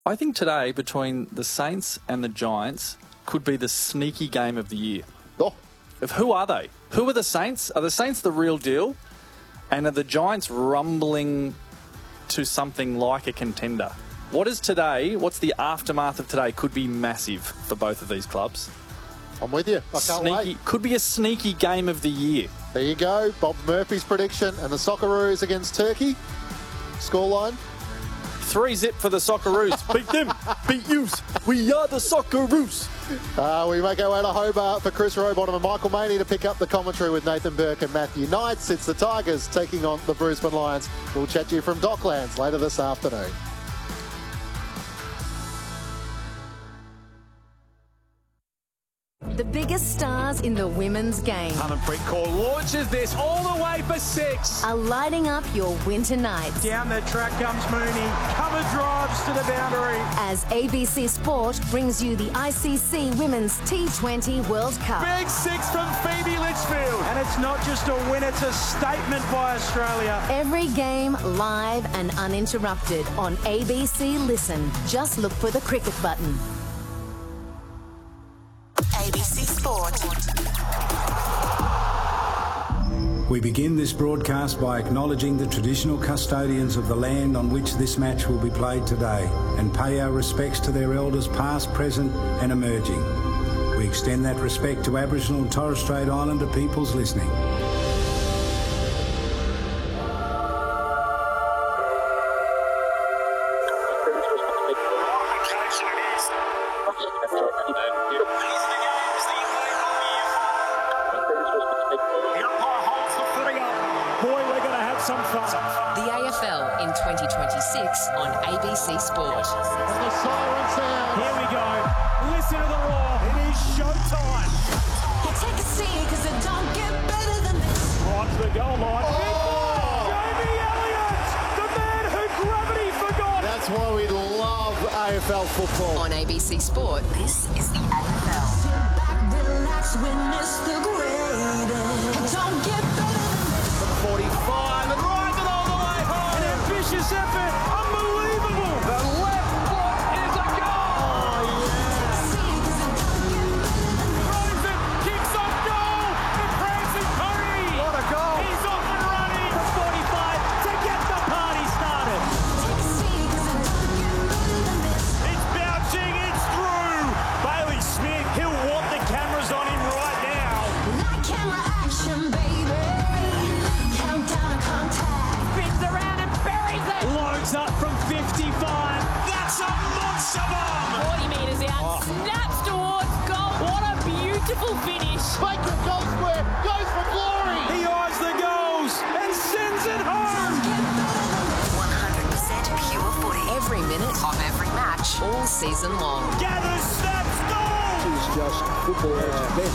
I think today, between the Saints and the Giants, could be the sneaky game of the year. Oh. Who are they? Who are the Saints? Are the Saints the real deal? And are the Giants rumbling to something like a contender? What is today? What's the aftermath of today? Could be massive for both of these clubs. I'm with you. I can't wait. Could be a sneaky game of the year. There you go. Bob Murphy's prediction. And the Socceroos against Turkey. Scoreline. 3-0 for the Socceroos. Beat them. Beat yous. We are the Socceroos. We make our way to Hobart for Chris Rowbottom and Michael Maney to pick up the commentary with Nathan Burke and Matthew Knights. It's the Tigers taking on the Brisbane Lions. We'll chat to you from Docklands later this afternoon. The biggest stars in the women's game Harmanpreet Kaur launches this all the way for 6. are lighting up your winter nights. Down the track comes Mooney. Cover drives to the boundary. As ABC Sport brings you the ICC Women's T20 World Cup. Big 6 from Phoebe Litchfield. And it's not just a win, it's a statement by Australia. Every game live and uninterrupted on ABC Listen. Just look for the cricket button. ABC Sport. We begin this broadcast by acknowledging the traditional custodians of the land on which this match will be played today and pay our respects to their elders past, present and emerging. We extend that respect to Aboriginal and Torres Strait Islander peoples listening. The AFL in 2026 on ABC Sport. And the siren sound. Here we go. Listen to the roar. It is showtime. Take a seat because it don't get better than this. Right to the goal line. Jamie Elliott, the man who gravity forgot. That's why we love AFL football. On ABC Sport, this is the AFL. Sit back, relax, witness the greatest. It don't get better than this. 45 and drives it all the way home. An ambitious effort. Unbelievable. The left foot is a goal. Throws it, kicks off goal. And Francis Curry. What a goal. He's off and running for 45 to get the party started. It's bouncing, it's through. Bailey Smith, he'll want the cameras on him right now. Like camera action, baby. Countdown to contact. Spins around and buries it. Loads up from 55. That's a monster bomb. 40 metres out. Snaps towards goal. What a beautiful finish. Baker goal square. Goes for glory. He eyes the goals and sends it home. 100% pure footy. Every minute of every match, all season long. Gathers, snaps, goal. It's just football at its best.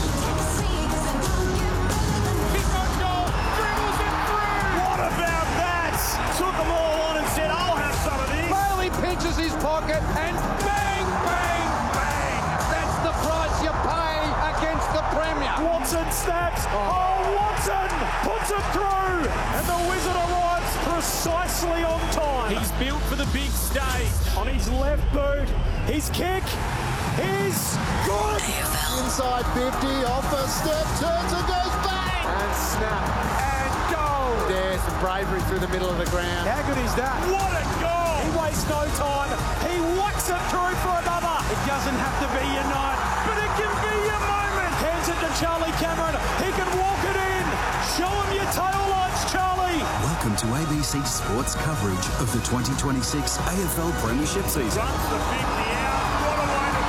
Kick on goal, dribbles it through. What about that? Took them all on and said, I'll have some of these. Bailey pinches his pocket and bang, bang, bang. That's the price you pay against the Premier. Watson snaps. Oh, Watson puts it through. And the Wizard arrives precisely on time. He's built for the big stage. On his left boot, his kick is good. Inside 50, off a step, turns and goes bang. And snap. And goal. There's some bravery through the middle of the ground. How good is that? What a goal. He wastes no time. He whacks it through for another. It doesn't have to be your night, but it can be your moment. Hands it to Charlie Cameron. He can walk it in. Show him your tail lights, Charlie. Welcome to ABC Sports coverage of the 2026 AFL Premiership season. Runs the 50 out. What a way to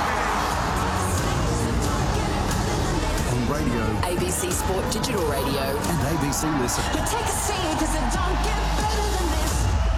finish. On radio ABC Sport Digital Radio. and ABC Listen. Take a seat because it don't get better than this.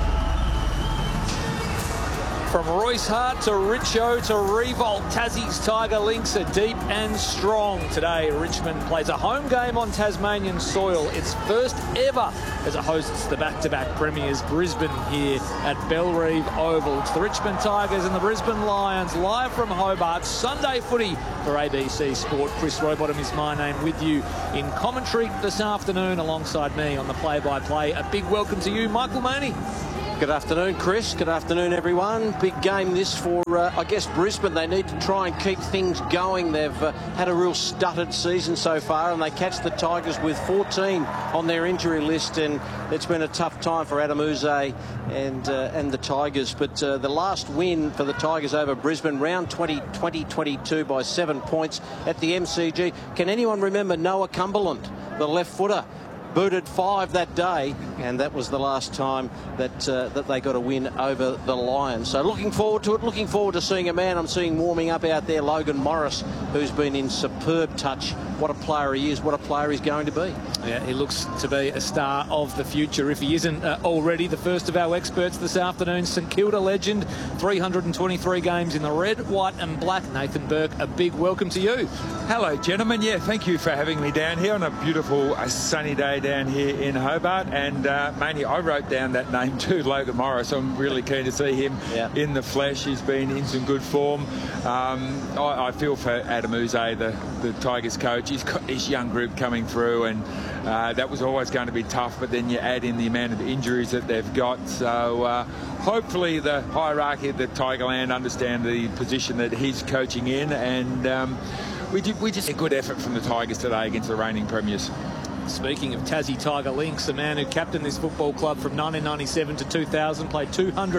From Royce Hart to Richo to Revolt, Tassie's Tiger Lynx are deep and strong. Today, Richmond plays a home game on Tasmanian soil. Its first ever as it hosts the back-to-back premiers, Brisbane, here at Bellerive Oval. It's the Richmond Tigers and the Brisbane Lions live from Hobart. Sunday footy for ABC Sport. Chris Rowbottom is my name, with you in commentary this afternoon alongside me on the play-by-play. A big welcome to you, Michael Maney. Good afternoon, Chris. Good afternoon, everyone. Big game this for, I guess, Brisbane. They need to try and keep things going. They've had a real stuttered season so far, and they catch the Tigers with 14 on their injury list, and it's been a tough time for Adam Yze and the Tigers. But the last win for the Tigers over Brisbane, round 2022 by 7 points at the MCG. Can anyone remember Noah Cumberland, the left footer? Booted 5 that day, and that was the last time that they got a win over the Lions. So looking forward to it, looking forward to seeing a man I'm seeing warming up out there, Logan Morris, who's been in superb touch. What a player he is, what a player he's going to be. Yeah, he looks to be a star of the future, if he isn't already. The first of our experts this afternoon, St Kilda legend, 323 games in the red, white and black. Nathan Burke, a big welcome to you. Hello, gentlemen. Yeah, thank you for having me down here on a beautiful sunny day down here in Hobart. And mainly I wrote down that name too, Logan Morris. I'm really keen to see him in the flesh. He's been in some good form. I feel for Adam Yze, the Tigers coach. He's got this young group coming through, and that was always going to be tough, but then you add in the amount of injuries that they've got. So hopefully the hierarchy of the Tigerland understand the position that he's coaching in, and we just a good effort from the Tigers today against the reigning premiers. Speaking of Tassie Tiger Lynx, a man who captained this football club from 1997 to 2000, played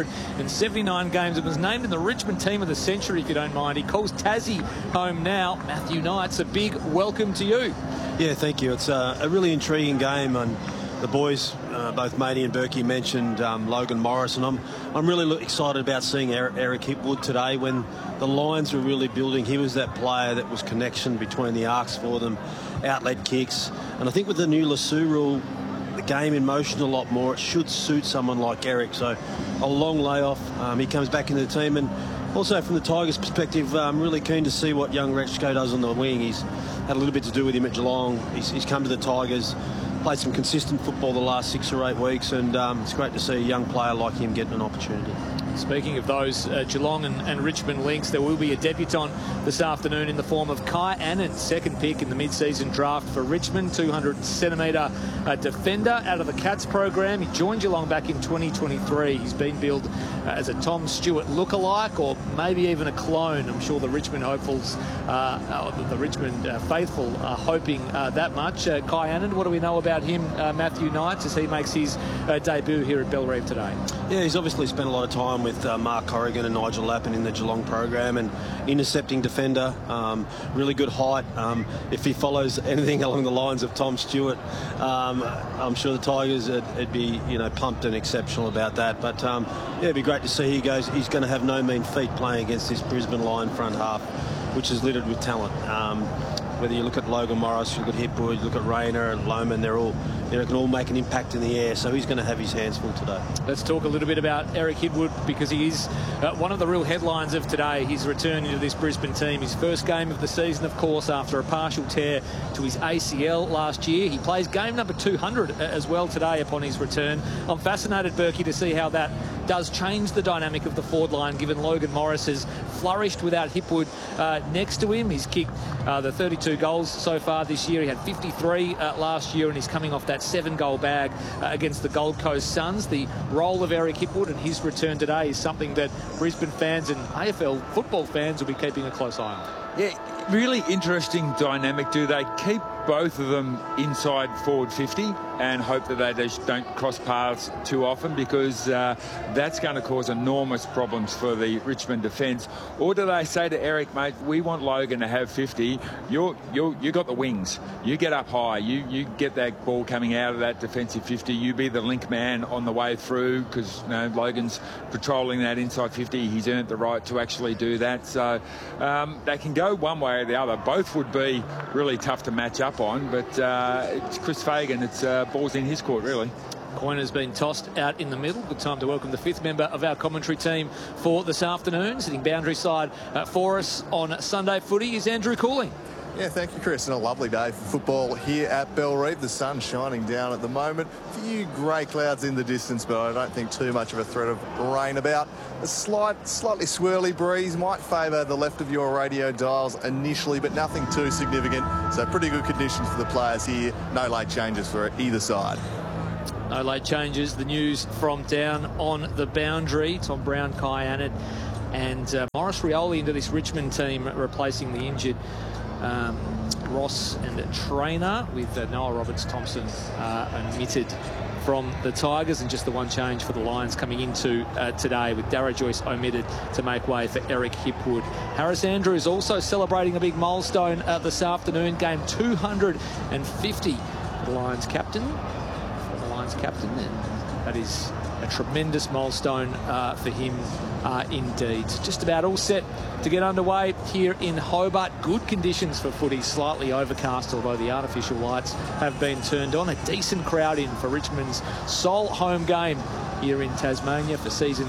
279 games and was named in the Richmond Team of the Century, if you don't mind. He calls Tassie home now. Matthew Knights, a big welcome to you. Yeah, thank you. It's a really intriguing game, and the boys, both Matey and Berkey, mentioned Logan Morris, and I'm really excited about seeing Eric Hipwood today. When the Lions were really building, he was that player that was connection between the arcs for them, outlet kicks, and I think with the new Lasso rule, the game in motion a lot more, it should suit someone like Eric. So a long layoff, he comes back into the team, and also from the Tigers' perspective, I'm really keen to see what young Rechko does on the wing. He's had a little bit to do with him at Geelong. He's come to the Tigers, played some consistent football the last 6 or 8 weeks, and it's great to see a young player like him get an opportunity. Speaking of those Geelong and Richmond links, there will be a debutant this afternoon in the form of Kai Annan, second pick in the mid-season draft for Richmond, 200-centimetre defender out of the Cats program. He joined Geelong back in 2023. He's been billed as a Tom Stewart lookalike, or maybe even a clone. I'm sure the Richmond hopefuls, the Richmond faithful are hoping that much. Kai Annan, what do we know about him, Matthew Knights, as he makes his debut here at Bellerive today? Yeah, he's obviously spent a lot of time with Mark Corrigan and Nigel Lappin in the Geelong program, and intercepting defender, really good height. If he follows anything along the lines of Tom Stewart, I'm sure the Tigers would be, pumped and exceptional about that. But yeah, it'd be great to see he goes. He's going to have no mean feat playing against this Brisbane Lion front half, which is littered with talent. Whether you look at Logan Morris, you look at Hipwood, you look at Rayner and Lohman, they're all, can all make an impact in the air. So he's going to have his hands full today. Let's talk a little bit about Eric Hipwood, because he is one of the real headlines of today. He's returning to this Brisbane team. His first game of the season, of course, after a partial tear to his ACL last year. He plays game number 200 as well today upon his return. I'm fascinated, Berkey, to see how that does change the dynamic of the forward line, given Logan Morris has flourished without Hipwood next to him. He's kicked the 32 goals so far this year. He had 53 last year, and he's coming off that 7-goal bag against the Gold Coast Suns. The role of Eric Hipwood and his return today is something that Brisbane fans and AFL football fans will be keeping a close eye on. Yeah, really interesting dynamic. Do they keep both of them inside forward 50 and hope that they just don't cross paths too often, because that's going to cause enormous problems for the Richmond defence? Or do they say to Eric, mate, we want Logan to have 50. You got the wings. You get up high. You get that ball coming out of that defensive 50. You be the link man on the way through, because Logan's patrolling that inside 50. He's earned the right to actually do that. So they can go one way or the other. Both would be really tough to match up on, but it's Chris Fagan. It's balls in his court, really. Coin has been tossed out in the middle. Good time to welcome the fifth member of our commentary team for this afternoon. Sitting boundary side for us on Sunday footy is Andrew Cooling. Yeah, thank you, Chris. And a lovely day for football here at Bellerive. The sun shining down at the moment. A few grey clouds in the distance, but I don't think too much of a threat of rain about. A slightly swirly breeze might favour the left of your radio dials initially, but nothing too significant. So pretty good conditions for the players here. No late changes for either side. No late changes. The news from down on the boundary. Tom Brown, Kai Annett and Maurice Rioli into this Richmond team, replacing the injured Ross and Trainer, with Noah Roberts-Thompson omitted from the Tigers, and just the one change for the Lions coming into today, with Darragh Joyce omitted to make way for Eric Hipwood. Harris Andrews also celebrating a big milestone this afternoon, game 250 for the Lions captain. And that is a tremendous milestone for him indeed. Just about all set to get underway here in Hobart. Good conditions for footy, slightly overcast, although the artificial lights have been turned on. A decent crowd in for Richmond's sole home game here in Tasmania for season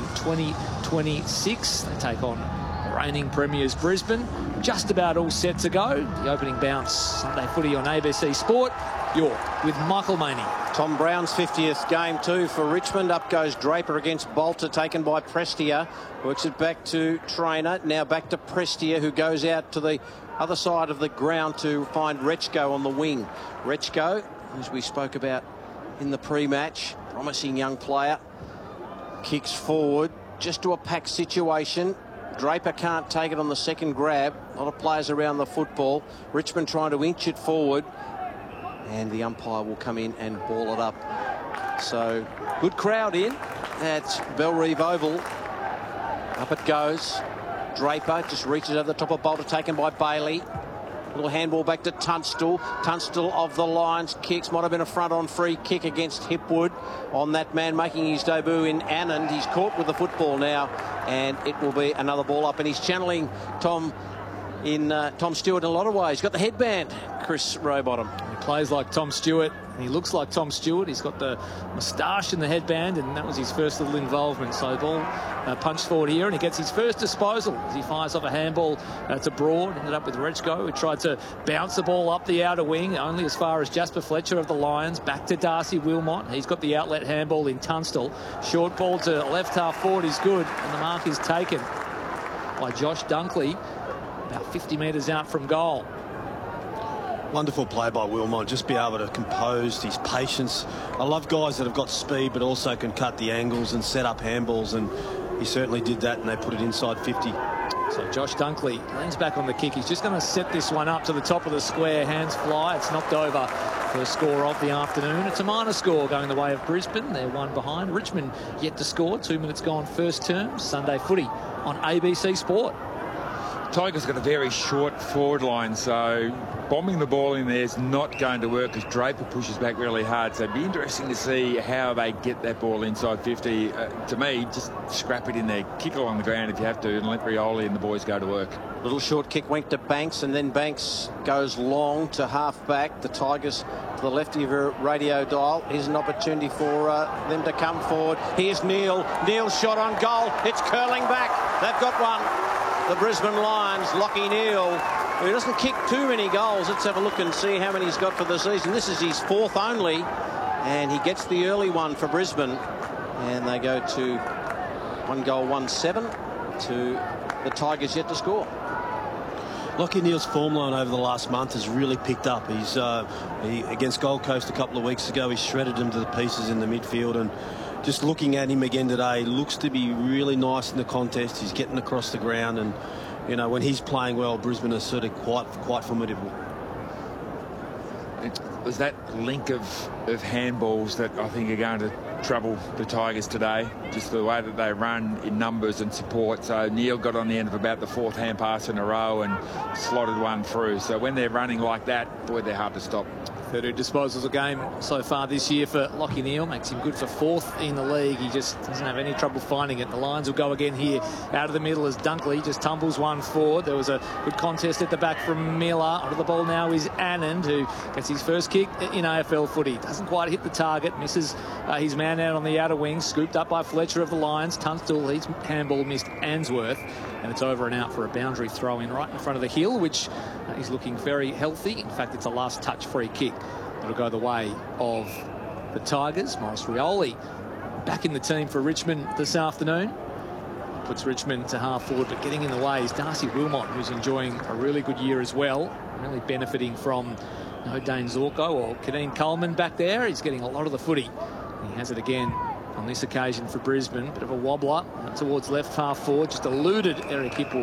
2026. They take on reigning premiers Brisbane. Just about all set to go. The opening bounce, Sunday footy on ABC Sport. You're with Michael Maney. Tom Brown's 50th game too for Richmond. Up goes Draper against Bolter, taken by Prestia. Works it back to Trainer. Now back to Prestia, who goes out to the other side of the ground to find Rechko on the wing. Rechko, as we spoke about in the pre-match, promising young player, kicks forward just to a packed situation. Draper can't take it on the second grab. A lot of players around the football. Richmond trying to inch it forward, and the umpire will come in and ball it up. So good crowd in at Bellerive Oval. Up it goes. Draper just reaches over the top of Bolter, taken by Bailey. Little handball back to Tunstall. Tunstall of the Lions kicks. Might have been a front-on free kick against Hipwood on that man making his debut in Anand. He's caught with the football now, and it will be another ball up. And he's channeling Tom Stewart in a lot of ways. He's got the headband, Chris Rowbottom. He plays like Tom Stewart, and he looks like Tom Stewart. He's got the moustache and the headband, and that was his first little involvement. So ball punched forward here, and he gets his first disposal as he fires off a handball to Broad. Ended up with Rechko, who tried to bounce the ball up the outer wing, only as far as Jasper Fletcher of the Lions. Back to Darcy Wilmot. He's got the outlet handball in Tunstall. Short ball to left half forward is good, and the mark is taken by Josh Dunkley, about 50 metres out from goal. Wonderful play by Wilmot, just be able to compose his patience. I love guys that have got speed but also can cut the angles and set up handballs, and he certainly did that, and they put it inside 50. So Josh Dunkley leans back on the kick. He's just going to set this one up to the top of the square. Hands fly. It's knocked over for a score of the afternoon. It's a minor score going the way of Brisbane. They're one behind. Richmond yet to score. 2 minutes gone first term. Sunday footy on ABC Sport. Tigers got a very short forward line, so bombing the ball in there is not going to work because Draper pushes back really hard. So it'd be interesting to see how they get that ball inside 50. To me, just scrap it in there, kick it along the ground if you have to, and let Rioli and the boys go to work. Little short kick went to Banks, and then Banks goes long to half back. The Tigers to the left of your radio dial. Here's an opportunity for them to come forward. Here's Neil. Neil's shot on goal. It's curling back. They've got one. The Brisbane Lions, Lachie Neale, who doesn't kick too many goals. Let's have a look and see how many he's got for the season. This is his fourth only, and he gets the early one for Brisbane. And they go to 1-7 to the Tigers yet to score. Lachie Neale's form line over the last month has really picked up. He's against Gold Coast a couple of weeks ago, he shredded them to the pieces in the midfield, and just looking at him again today, looks to be really nice in the contest. He's getting across the ground, and you know, when he's playing well, Brisbane is sort of quite formidable. It was that link of handballs that I think are going to trouble the Tigers today. Just the way that they run in numbers and support. So Neale got on the end of about the fourth hand pass in a row and slotted one through. So when they're running like that, boy, they're hard to stop. 32 disposals a game so far this year for Lachie Neale. Makes him good for fourth in the league. He just doesn't have any trouble finding it. The Lions will go again here out of the middle as Dunkley just tumbles one forward. There was a good contest at the back from Miller. Onto the ball now is Anand, who gets his first kick in AFL footy. Doesn't quite hit the target. Misses his man out on the outer wing. Scooped up by Fletcher of the Lions. Tunstall, his handball missed Answorth. And it's over and out for a boundary throw in right in front of the hill, which is looking very healthy. In fact, it's a last touch free kick that'll go the way of the Tigers. Maurice Rioli back in the team for Richmond this afternoon. Puts Richmond to half forward, but getting in the way is Darcy Wilmot, who's enjoying a really good year as well. Really benefiting from Dane Zorko or Kadeen Coleman back there. He's getting a lot of the footy He has it again on this occasion for Brisbane. Bit of a wobbler towards left half forward. Just eluded Eric Hipple